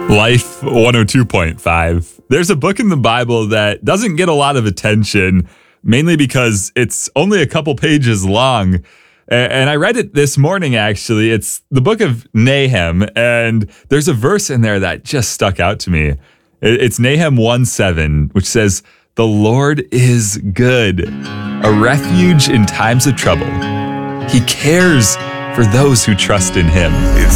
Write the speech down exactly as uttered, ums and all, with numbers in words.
Life one oh two point five. There's a book in the Bible that doesn't get a lot of attention, mainly because it's only a couple pages long. And I read it this morning, actually. It's the book of Nahum, and there's a verse in there that just stuck out to me. It's Nahum one seven, which says, "The Lord is good, a refuge in times of trouble. He cares for those who trust in him." It's